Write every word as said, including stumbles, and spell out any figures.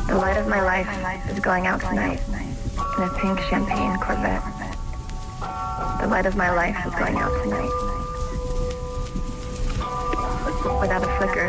The light of my life is going out tonight in a pink champagne Corvette. The light of my life is going out tonight without a flicker